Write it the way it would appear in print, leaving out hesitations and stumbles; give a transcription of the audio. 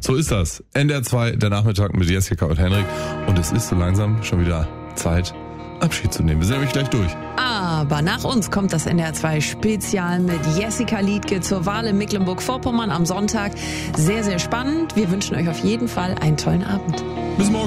So ist das. NDR 2, der Nachmittag mit Jessica und Henrik. Und es ist so langsam schon wieder Zeit, Abschied zu nehmen. Wir sind nämlich gleich durch. Aber nach uns kommt das NDR 2 Spezial mit Jessica Liedtke zur Wahl in Mecklenburg-Vorpommern am Sonntag. Sehr, sehr spannend. Wir wünschen euch auf jeden Fall einen tollen Abend. Bis morgen.